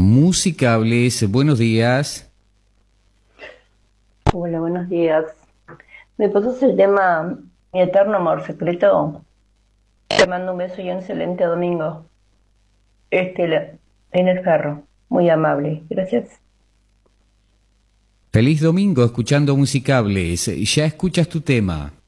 Musicables, buenos días. Hola, buenos días. ¿Me pasas el tema Mi eterno amor secreto? Te mando un beso y un excelente domingo. En el carro. Muy amable. Gracias. Feliz domingo escuchando Musicables. Ya escuchas tu tema.